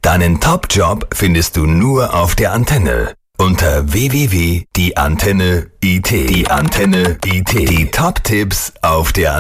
Deinen Top-Job findest du nur auf der Antenne. Unter www.dieantenne.it. Die Top-Tipps auf der